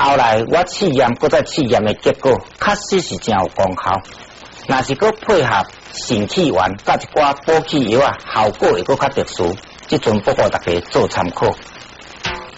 后来我试验，搁再试验的结果，确实是真有功效。若是搁配合肾气丸甲一寡补气药啊，效果会搁较特殊。即阵不过大家做参考。